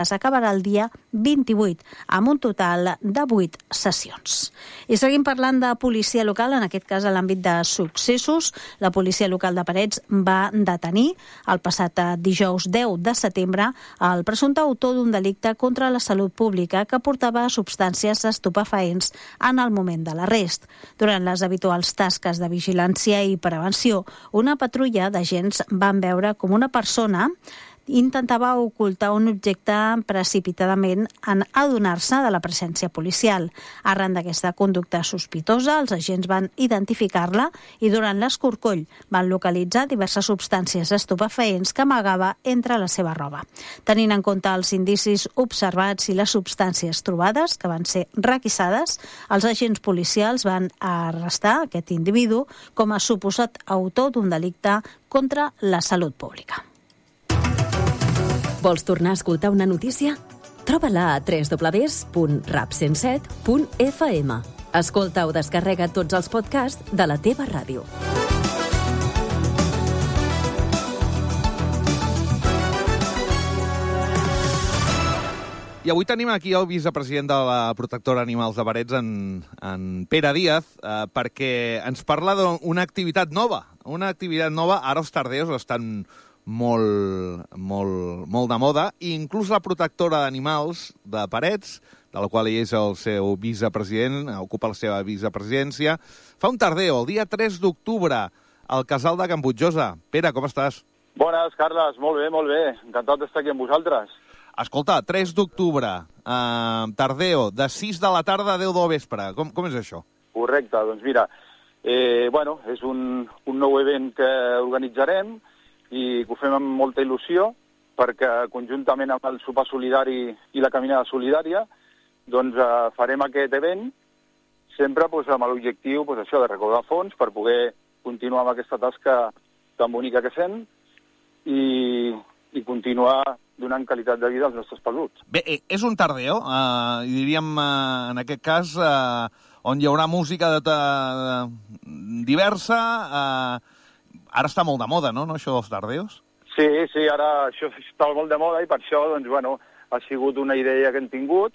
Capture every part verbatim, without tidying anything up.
s'acabarà el dia vint-i-vuit, amb un total de vuit sessions. I seguim parlant de policia local, en aquest cas a l'àmbit de successos. La policia local de Parets va detenir el passat dijous deu de setembre el presumpte autor d'un delicte contra la salut pública que portava substàncies estupefaents en el moment de l'arrest. Durant les habituals tasques de vigilància i prevenció, una patrulla d'agents van veure com una persona intentava ocultar un objecte precipitadament en adonar-se de la presència policial. Arran d'aquesta conducta sospitosa, els agents van identificar-la i durant l'escorcoll van localitzar diverses substàncies estupefaents que amagava entre la seva roba. Tenint en compte els indicis observats i les substàncies trobades, que van ser requisades, els agents policials van arrestar aquest individu com a suposat autor d'un delicte contra la salut pública. Vols tornar a escoltar una notícia? Troba-la a w w w punt rap cent set punt f m. Escolta o descarrega tots els podcasts de la teva ràdio. I avui tenim aquí el vicepresident de la Protectora Animals de Parets, en, en Pere Díaz, eh, perquè ens parla d'una activitat nova. Una activitat nova, ara els tardeus estan molt, molt, molt de moda, i inclús la protectora d'animals de Parets, de la qual ell és el seu vicepresident, ocupa la seva vicepresidència, fa un tardeo, el dia tres d'octubre, al Casal de Can Butjosa. Pere, com estàs? Bones, Carles, molt bé, molt bé. Encantat d'estar aquí amb vosaltres. Escolta, tres d'octubre, eh, tardeo, de sis de la tarda a deu del vespre. Com, com és això? Correcte, doncs mira, eh, bueno, és un, un nou event que organitzarem i que ho fem amb molta il·lusió, perquè conjuntament amb el sopar solidari i la caminada solidària, doncs eh, farem aquest event, sempre doncs, amb l'objectiu doncs, això de recaudar fons per poder continuar amb aquesta tasca tan bonica que fem i, i continuar donant qualitat de vida als nostres peluts. Bé, és un tardeo, eh, i diríem eh, en aquest cas, eh, on hi haurà música de, de, diversa. Eh, ara està molt de moda, no, no, això dels tardeos? Sí, sí, ara això està molt de moda i per això, doncs, bueno, ha sigut una idea que hem tingut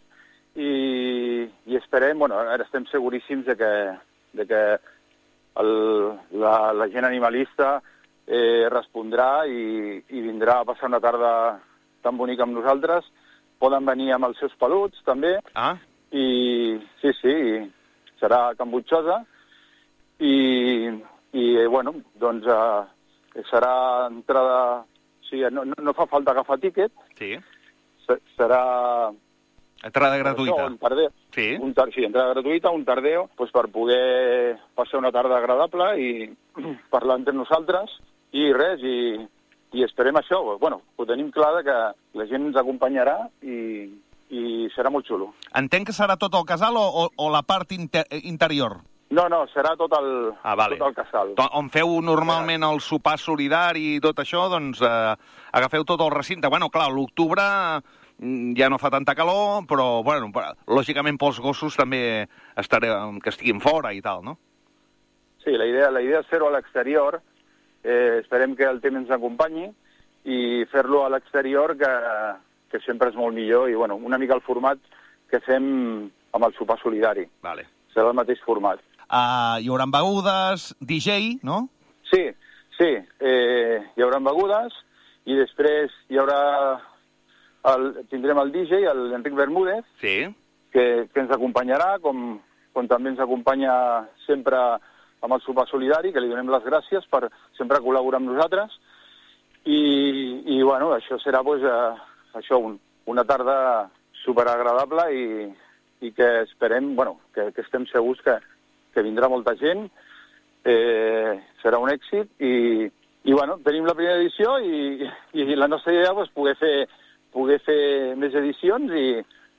i, i esperem, bueno, ara estem seguríssims de que, de que el, la, la gent animalista eh, respondrà i, i vindrà a passar una tarda tan bonica amb nosaltres. Poden venir amb els seus peluts, també. Ah. I sí, sí, serà a Can Butjosa i, i bueno, doncs eh, serà entrada... O sigui, no, no fa falta agafar tíquet. Sí. Serà... Entrada gratuïta. Això, un tardeo. Sí. Un tar sí, entrada gratuïta, un tardeo, doncs per poder passar una tarda agradable i parlar entre nosaltres. I res, i, i esperem això. Bueno, ho tenim clar que la gent ens acompanyarà i, i serà molt xulo. Entenc que serà tot el casal o, o, o la part inter interior? No, no, serà tot el, ah, vale. tot el casal. On feu normalment el sopar solidari i tot això, doncs eh, agafeu tot el recinte. Bueno, clar, l'octubre ja no fa tanta calor, però, bueno, lògicament pels gossos també estaré, que estiguin fora i tal, no? Sí, la idea, la idea és fer-ho a l'exterior. Eh, esperem que el temps ens acompanyi i fer-lo a l'exterior, que, que sempre és molt millor, i, bueno, una mica el format que fem amb el sopar solidari. Vale. Serà el mateix format. Uh, hi haurà begudes, D J, no? Sí, sí, eh, hi haurà begudes i després hi haurà el, tindrem el D J, l'Enric Bermúdez, sí. que, que ens acompanyarà, com, com també ens acompanya sempre amb el sopar solidari, que li donem les gràcies per sempre col·laborar amb nosaltres. I, i bueno, això serà pues, eh, això, un, una tarda superagradable i, i que esperem, bueno, que, que estem segurs que que vindrà molta gent, eh, serà un èxit, i, i bueno, tenim la primera edició i, i la nostra idea és pues, poder, fer, poder fer més edicions i,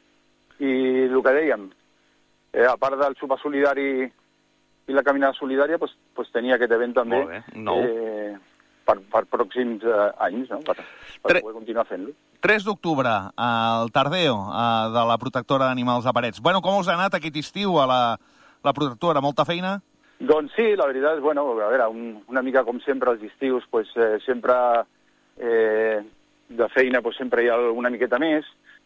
i el que dèiem, eh, a part del sopar solidari i la caminada solidària, pues, pues tenia aquest event també no. eh, per, per pròxims eh, anys, no? per, per Tre... poder continuar fent-lo. tres d'octubre, al tardeo eh, de la Protectora d'Animals de Parets. Bueno, com us ha anat aquest estiu a la la protectora? Molta feina? Doncs sí, la veritat és, bueno, a veure, un, una mica com sempre, els estius, pues, eh, sempre eh, de feina pues, sempre hi ha una miqueta més,